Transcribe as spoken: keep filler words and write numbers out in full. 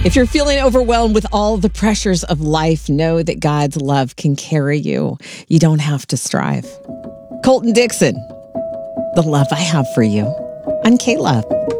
If you're feeling overwhelmed with all the pressures of life, know that God's love can carry you. You don't have to strive. Colton Dixon, the love I have for you on K-Love.